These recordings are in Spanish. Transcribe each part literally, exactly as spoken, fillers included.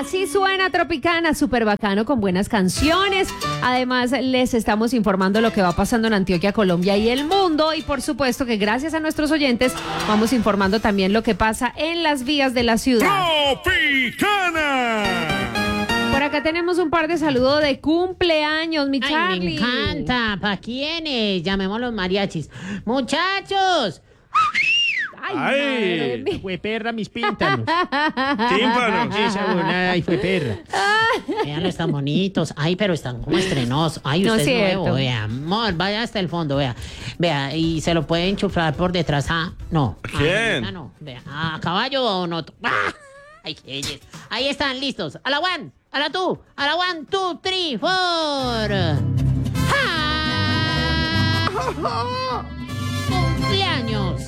Así suena Tropicana, súper bacano, con buenas canciones. Además, les estamos informando lo que va pasando en Antioquia, Colombia y el mundo. Y por supuesto que gracias a nuestros oyentes vamos informando también lo que pasa en las vías de la ciudad. ¡Tropicana! Por acá tenemos un par de saludos de cumpleaños, mi Charlie. Ay, me encanta. ¿Para quiénes? Llamémoslos mariachis. ¡Muchachos! Ay, Ay, madre. Fue perra mis píntanos. Tímpanos. Esa buena, ay, fue perra. Vean, están bonitos. Ay, pero están como estrenos. Ay, No usted es es cierto. nuevo. Vea, amor, vaya hasta el fondo, vea. Vea, y se lo pueden chuflar por detrás. Ah, no. ¿Quién? Ah, no. Vea, ¿a caballo o no? ¡Ah! Ay, qué belleza. Ahí están, listos. A la one, a la two, a la one, two, three, four. ¡Ja! ¡Cumpleaños!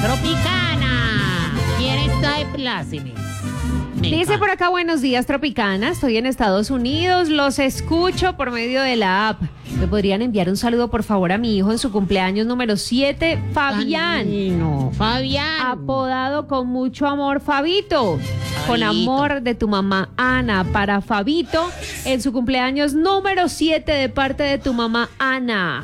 Tropicana. ¿Quién está de plácemes? Me Dice encanta. por acá, buenos días, Tropicana. Estoy en Estados Unidos, los escucho por medio de la app. ¿Me podrían enviar un saludo, por favor, a mi hijo en su cumpleaños número siete, Fabián? No, Fabián. Apodado con mucho amor, Fabito. Con Fabito. amor de tu mamá, Ana, para Fabito en su cumpleaños número siete de parte de tu mamá, Ana.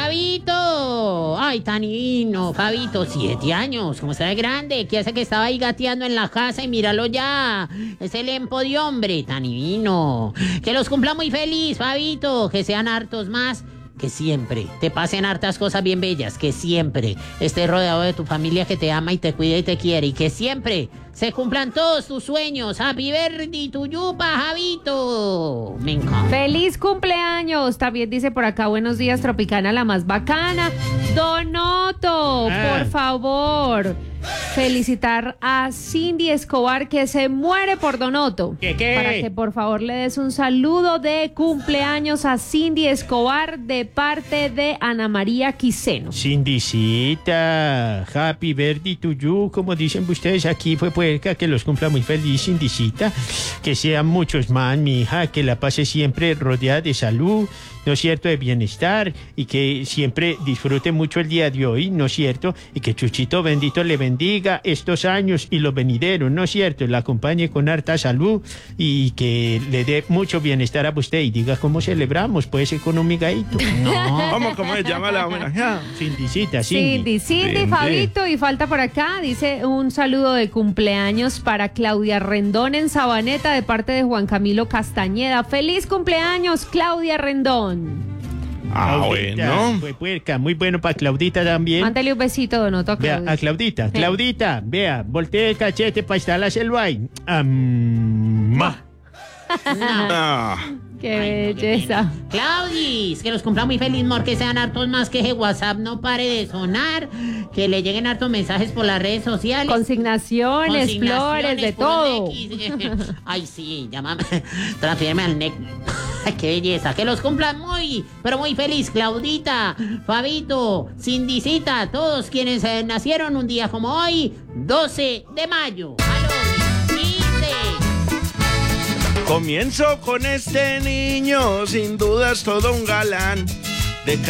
Fabito. Ay, tan divino. Fabito, siete años. Como está de grande. ¿Qué hace que estaba ahí gateando en la casa? Y míralo ya. Es el empo de hombre. Tan divino. Que los cumpla muy feliz, Fabito. Que sean hartos más. Que siempre te pasen hartas cosas bien bellas. Que siempre estés rodeado de tu familia que te ama y te cuida y te quiere. Y que siempre se cumplan todos tus sueños. Happy birthday to you, Javito. Me encanta. ¡Feliz cumpleaños! También dice por acá, buenos días, Tropicana, la más bacana. Donoto, Ah. por favor, felicitar a Cindy Escobar, que se muere por Donoto. ¿Qué, qué? Para que por favor le des un saludo de cumpleaños a Cindy Escobar de parte de Ana María Quiseno. Cindicita, happy birthday to you, como dicen ustedes aquí, fue puerca, que los cumpla muy feliz, Cindicita, que sean muchos más, mi hija, que la pase siempre rodeada de salud, ¿no es cierto?, de bienestar, y que siempre disfrute mucho el día de hoy, ¿no es cierto?, y que Chuchito bendito le bendiga estos años y los venideros, ¿no es cierto?, la acompañe con harta salud y que le dé mucho bienestar a usted, y diga cómo celebramos, pues, con un migadito. No. ¿Cómo, cómo se llama la homenajeada? Cindicita, Cindy. Cindy, Cindy, Cindy. Fabito, y falta por acá, dice un saludo de cumpleaños para Claudia Rendón en Sabaneta de parte de Juan Camilo Castañeda. ¡Feliz cumpleaños, Claudia Rendón! Ah, Claudita, bueno. Fue puerca, muy bueno para Claudita también. Mándale un besito, Donoto, a Vea, Claudia. a Claudita. Claudita, vea, voltee el cachete para instalárselo ahí. Am, ma. Ah, ¡Qué Ay, no, qué belleza! pena. Claudis, que los cumpla muy feliz, mor, que sean hartos más, que ese WhatsApp no pare de sonar, que le lleguen hartos mensajes por las redes sociales. Consignaciones, flores, de puros todo. X. Ay, sí, llámame, transfiéreme al N E C. Ay, qué belleza, que los cumplan muy, pero muy feliz, Claudita, Fabito, Cindicita, todos quienes eh, nacieron un día como hoy, doce de mayo. ¡Aló, quince! comienzo con este niño, sin duda es todo un galán.